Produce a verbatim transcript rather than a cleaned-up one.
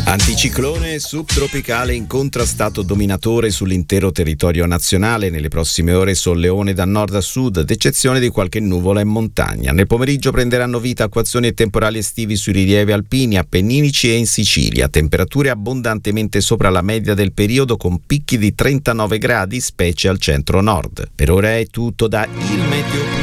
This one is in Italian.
Anticiclone subtropicale incontra stato dominatore sull'intero territorio nazionale. Nelle prossime ore solleone da nord a sud, ad eccezione di qualche nuvola in montagna. Nel pomeriggio prenderanno vita acquazzoni e temporali estivi sui rilievi alpini, appenninici e in Sicilia. Temperature abbondantemente sopra la media del periodo con picchi di trentanove gradi, specie al centro-nord. Per ora è tutto da Il Meteo.